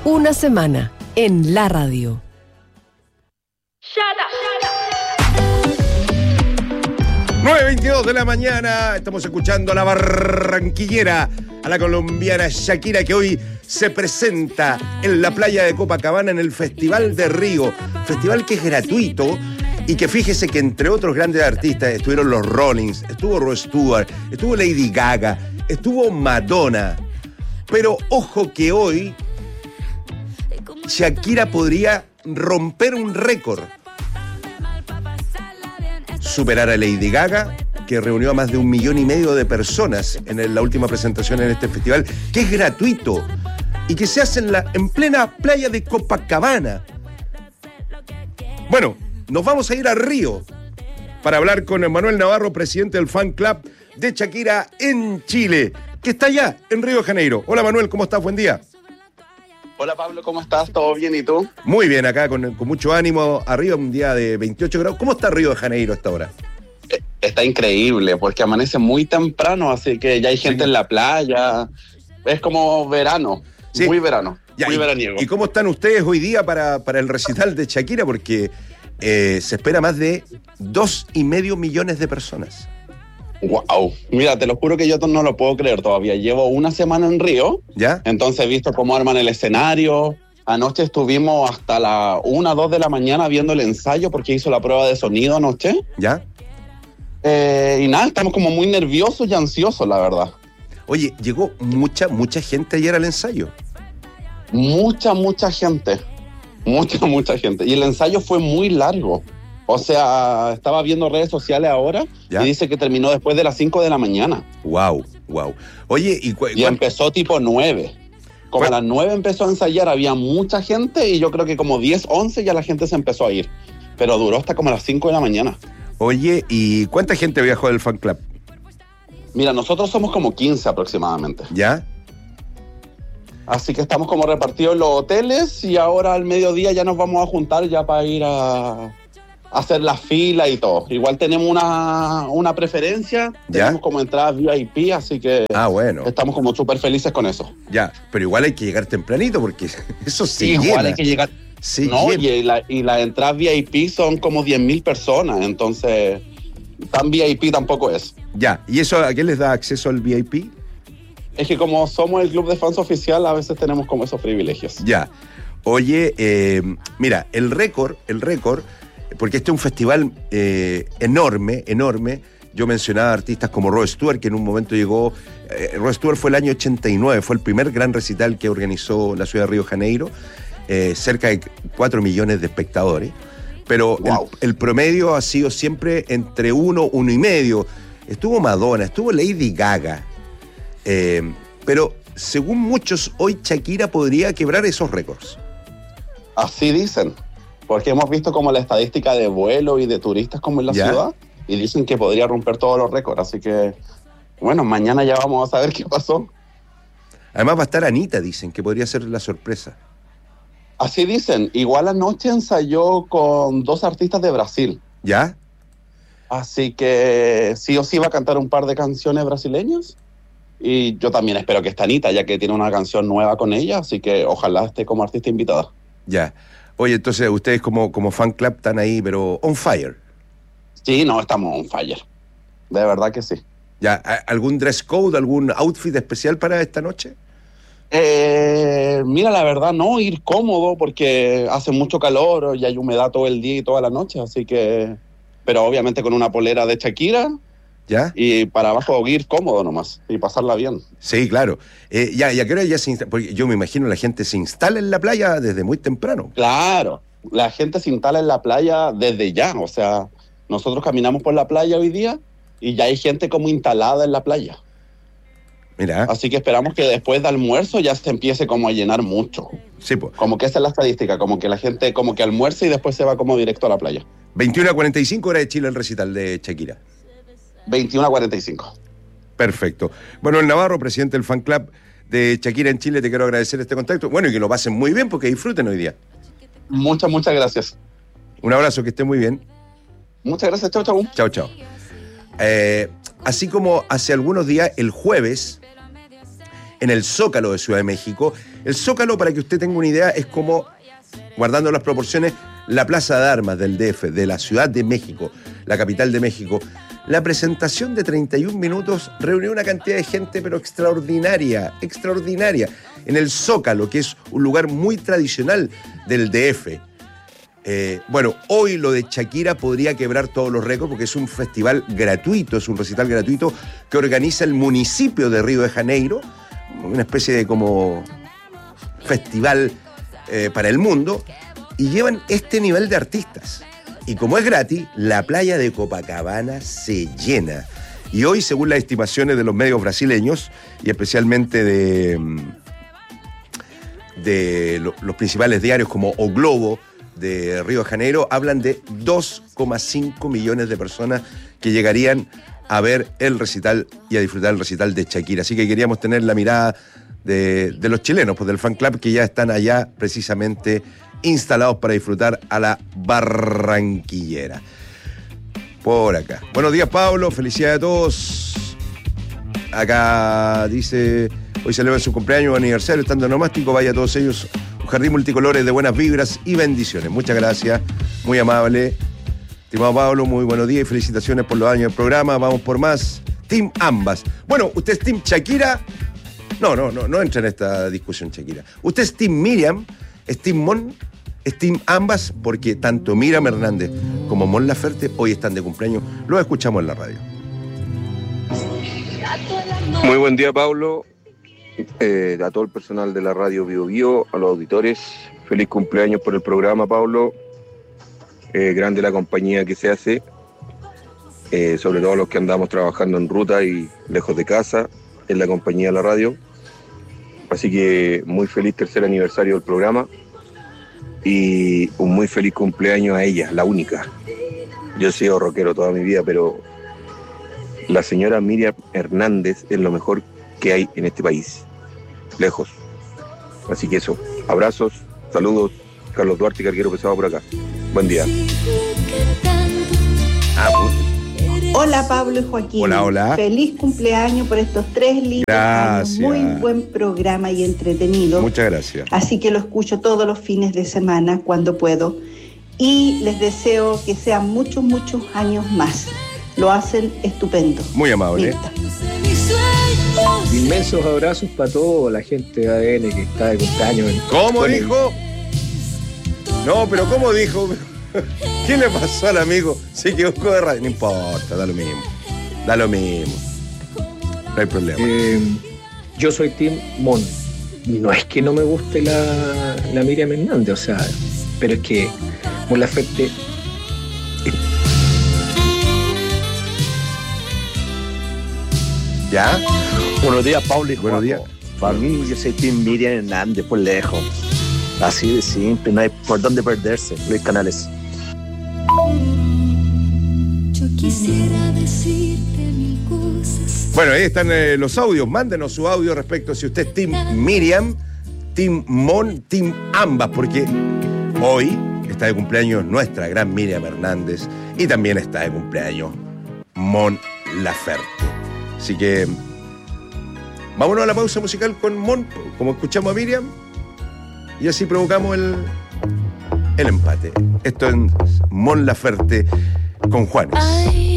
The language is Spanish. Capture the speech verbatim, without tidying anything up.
Una semana en la radio. nueve veintidós de la mañana, estamos escuchando a la barranquillera, a la colombiana Shakira, que hoy se presenta en la playa de Copacabana en el Festival de Río, festival que es gratuito y que fíjese que entre otros grandes artistas estuvieron los Rollins, estuvo Rod Stewart, estuvo Lady Gaga, estuvo Madonna, pero ojo que hoy Shakira podría romper un récord. Superar a Lady Gaga, que reunió a más de un millón y medio de personas en el, la última presentación en este festival, que es gratuito y que se hace en, la, en plena playa de Copacabana. Bueno, nos vamos a ir a Río para hablar con Manuel Navarro, presidente del fan club de Shakira en Chile, que está allá en Río de Janeiro. Hola Manuel, ¿cómo estás? Buen día. Hola Pablo, ¿cómo estás? ¿Todo bien? ¿Y tú? Muy bien, acá con, con mucho ánimo, arriba un día de veintiocho grados. ¿Cómo está Río de Janeiro a esta hora? Está increíble, porque amanece muy temprano, así que ya hay gente sí. en la playa. Es como verano, sí. muy verano, ya, muy y, veraniego. ¿Y cómo están ustedes hoy día para, para el recital de Shakira? Porque eh, se espera más de dos y medio millones de personas. Wow, mira, te lo juro que yo no lo puedo creer todavía. Llevo una semana en Río, ¿ya? Entonces he visto cómo arman el escenario. Anoche estuvimos hasta la una, dos de la mañana viendo el ensayo porque hizo la prueba de sonido anoche. ¿Ya? Eh, y nada, estamos como muy nerviosos y ansiosos, la verdad. Oye, llegó mucha, mucha gente ayer al ensayo. Mucha, mucha gente. Mucha, mucha gente. Y el ensayo fue muy largo. O sea, estaba viendo redes sociales ahora ¿ya? Y dice que terminó después de las cinco de la mañana. Wow, wow. Oye, y, cu- y empezó tipo nueve. Como a las nueve empezó a ensayar, había mucha gente y yo creo que como diez, once ya la gente se empezó a ir. Pero duró hasta como a las cinco de la mañana. Oye, ¿y cuánta gente viajó del fan club? Mira, nosotros somos como quince aproximadamente. ¿Ya? Así que estamos como repartidos en los hoteles y ahora al mediodía ya nos vamos a juntar ya para ir a... hacer la fila y todo. Igual tenemos una, una preferencia, ¿ya? Tenemos como entradas V I P, así que ah, bueno. estamos como súper felices con eso. Ya, pero igual hay que llegar tempranito porque eso sí, sí igual llena. Hay que llegar. Sí, no, y, la, y las entradas V I P son como diez mil personas, entonces tan V I P tampoco es. Ya, ¿y eso a qué les da acceso al V I P? Es que como somos el club de fans oficial, a veces tenemos como esos privilegios. Ya. Oye, eh, mira, el récord, el récord, porque este es un festival eh, enorme, enorme. Yo mencionaba artistas como Rod Stewart, que en un momento llegó... Eh, Rod Stewart fue el año ochenta y nueve, fue el primer gran recital que organizó la ciudad de Río de Janeiro. Eh, cerca de cuatro millones de espectadores. Pero wow. el, el promedio ha sido siempre entre uno, uno y medio. Estuvo Madonna, estuvo Lady Gaga. Eh, pero según muchos, hoy Shakira podría quebrar esos récords. Así dicen. Porque hemos visto como la estadística de vuelo y de turistas como en la ¿ya? ciudad, y dicen que podría romper todos los récords, así que, bueno, mañana ya vamos a saber qué pasó. Además va a estar Anita, dicen, que podría ser la sorpresa. Así dicen, igual anoche ensayó con dos artistas de Brasil. ¿Ya? Así que sí o sí va a cantar un par de canciones brasileñas, y yo también espero que esté Anita, ya que tiene una canción nueva con ella, así que ojalá esté como artista invitada. Ya. Oye, entonces ustedes como, como fan club están ahí, pero on fire. Sí, no, estamos on fire. De verdad que sí. Ya, ¿algún dress code, algún outfit especial para esta noche? Eh, mira, la verdad no, ir cómodo porque hace mucho calor y hay humedad todo el día y toda la noche, así que... Pero obviamente con una polera de Shakira... ¿Ya? Y para abajo ir cómodo nomás y pasarla bien. Sí, claro. Eh, ya, ya creo que ya se instala, porque yo me imagino la gente se instala en la playa desde muy temprano. Claro, la gente se instala en la playa desde ya. O sea, nosotros caminamos por la playa hoy día y ya hay gente como instalada en la playa. Mira. Así que esperamos que después de almuerzo ya se empiece como a llenar mucho. Sí, pues. Como que esa es la estadística, como que la gente como que almuerza y después se va como directo a la playa. veintiuna a cuarenta y cinco hora de Chile el recital de Shakira. veintiuno a cuarenta y cinco. Perfecto. Bueno, el Navarro, presidente del fan club de Shakira en Chile, te quiero agradecer este contacto. Bueno, y que lo pasen muy bien porque disfruten hoy día. Muchas, muchas gracias. Un abrazo, que estén muy bien. Muchas gracias, chau, chau. Chau, chau. Eh, así como hace algunos días, el jueves, en el Zócalo de Ciudad de México. El Zócalo, para que usted tenga una idea, es como, guardando las proporciones, la Plaza de Armas del D F, de la Ciudad de México, la capital de México. La presentación de treinta y un minutos reunió una cantidad de gente, pero extraordinaria, extraordinaria, en el Zócalo, que es un lugar muy tradicional del D F. Eh, bueno, hoy lo de Shakira podría quebrar todos los récords porque es un festival gratuito, es un recital gratuito que organiza el municipio de Río de Janeiro, una especie de como festival eh, para el mundo, y llevan este nivel de artistas. Y como es gratis, la playa de Copacabana se llena. Y hoy, según las estimaciones de los medios brasileños, y especialmente de, de lo, los principales diarios como O Globo de Río de Janeiro, hablan de dos coma cinco millones de personas que llegarían a ver el recital y a disfrutar el recital de Shakira. Así que queríamos tener la mirada de, de los chilenos, pues del fan club, que ya están allá precisamente instalados para disfrutar a la barranquillera. Por acá. Buenos días, Pablo. Felicidades a todos. Acá dice, hoy celebran su cumpleaños o aniversario, estando nomástico, vaya a todos ellos. Un jardín multicolores de buenas vibras y bendiciones. Muchas gracias. Muy amable. Estimado Pablo, muy buenos días y felicitaciones por los años del programa. Vamos por más. Team ambas. Bueno, ¿usted es Team Shakira? No, no, no, no entra en esta discusión, Shakira. ¿Usted es Team Miriam? ¿Es Team Mon? ¿Es Team ambas? Porque tanto Miriam Hernández como Mon Laferte hoy están de cumpleaños. Los escuchamos en la radio. Muy buen día, Pablo. Eh, a todo el personal de la radio Bio Bio, a los auditores. Feliz cumpleaños por el programa, Pablo. Eh, grande la compañía que se hace. Eh, sobre todo los que andamos trabajando en ruta y lejos de casa, en la compañía de la radio. Así que muy feliz tercer aniversario del programa y un muy feliz cumpleaños a ella, la única. Yo he sido rockero toda mi vida, pero la señora Miriam Hernández es lo mejor que hay en este país, lejos. Así que eso, abrazos, saludos, Carlos Duarte, carguero pesado por acá. Buen día. Ah, pues. Hola Pablo y Joaquín. Hola, hola. Feliz cumpleaños por estos tres lindos Gracias. años. Muy buen programa y entretenido. Muchas gracias. Así que lo escucho todos los fines de semana cuando puedo. Y les deseo que sean muchos, muchos años más. Lo hacen estupendo. Muy amable. Mirta. Inmensos abrazos para toda la gente de A D N que está de cumpleaños. ¿Cómo Bueno, dijo? No, pero ¿cómo dijo? ¿Qué le pasó al amigo? Se equivocó de radio. No importa, da lo mismo. Da lo mismo. No hay problema. Eh, yo soy Team Mon. No es que no me guste la, la Miriam Hernández, o sea, pero es que Mon Laferte. ¿Ya? Buenos días, Pablo y Juan. Buenos días. Para mí, yo soy Team Miriam Hernández, por lejos. Así de simple, no hay por dónde perderse. Luis Canales. Yo quisiera decirte mil cosas. Bueno, ahí están eh, los audios. Mándenos su audio respecto a si usted es Team Miriam, Team Mon, Team ambas, porque hoy está de cumpleaños nuestra gran Miriam Hernández y también está de cumpleaños Mon Laferte. Así que vámonos a la pausa musical con Mon, como escuchamos a Miriam, y así provocamos el, el empate. Esto es Mon Laferte con Juanes. Ay.